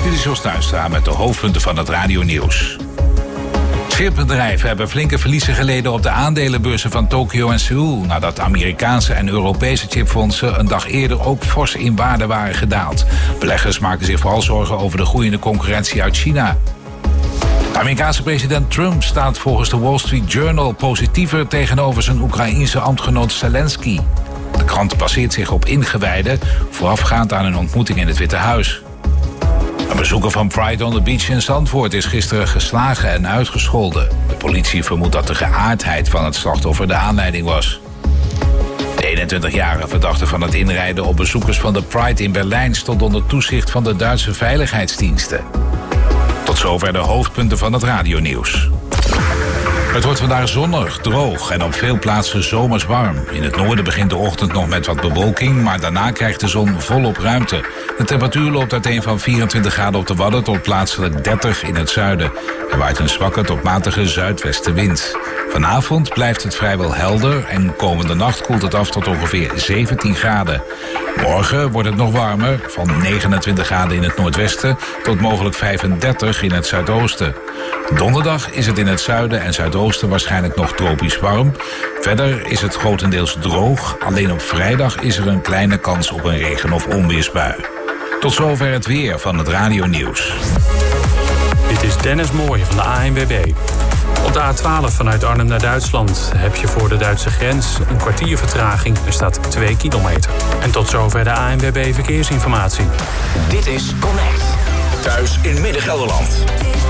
Dit is Jos Tuinstra met de hoofdpunten van het radionieuws. Chipbedrijven hebben flinke verliezen geleden op de aandelenbeurzen van Tokio en Seoul, nadat Amerikaanse en Europese chipfondsen een dag eerder ook fors in waarde waren gedaald. Beleggers maken zich vooral zorgen over de groeiende concurrentie uit China. De Amerikaanse president Trump staat volgens de Wall Street Journal positiever tegenover zijn Oekraïense ambtgenoot Zelensky. De krant baseert zich op ingewijden voorafgaand aan een ontmoeting in het Witte Huis. Een bezoeker van Pride on the Beach in Zandvoort is gisteren geslagen en uitgescholden. De politie vermoedt dat de geaardheid van het slachtoffer de aanleiding was. De 21-jarige verdachte van het inrijden op bezoekers van de Pride in Berlijn stond onder toezicht van de Duitse veiligheidsdiensten. Tot zover de hoofdpunten van het radionieuws. Het wordt vandaag zonnig, droog en op veel plaatsen zomers warm. In het noorden begint de ochtend nog met wat bewolking, maar daarna krijgt de zon volop ruimte. De temperatuur loopt uiteen van 24 graden op de Wadden tot plaatselijk 30 in het zuiden. Er waait een zwakke tot matige zuidwestenwind. Vanavond blijft het vrijwel helder en komende nacht koelt het af tot ongeveer 17 graden. Morgen wordt het nog warmer, van 29 graden in het noordwesten tot mogelijk 35 in het zuidoosten. Donderdag is het in het zuiden en zuidoosten waarschijnlijk nog tropisch warm. Verder is het grotendeels droog, alleen op vrijdag is er een kleine kans op een regen- of onweersbui. Tot zover het weer van het radionieuws. Dit is Dennis Mooij van de ANWB. Op de A12 vanuit Arnhem naar Duitsland heb je voor de Duitse grens een kwartier vertraging. Er staat 2 kilometer. En tot zover de ANWB Verkeersinformatie. Dit is Connect. Thuis in Midden-Gelderland.